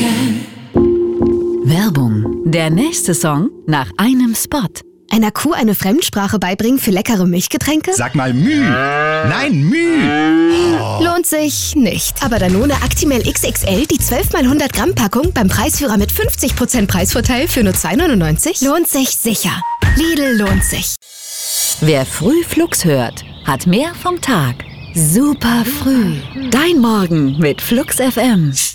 Werbung. Der nächste Song nach einem Spot. Einer Kuh eine Fremdsprache beibringen für leckere Milchgetränke? Sag mal Müh. Nein, Müh. Oh. Lohnt sich nicht. Aber Danone Actimel XXL, die 12 x 100 Gramm Packung beim Preisführer mit 50% Preisvorteil für nur 2,99? Lohnt sich sicher. Lidl lohnt sich. Wer früh Flux hört, hat mehr vom Tag. Super früh. Dein Morgen mit Flux FM.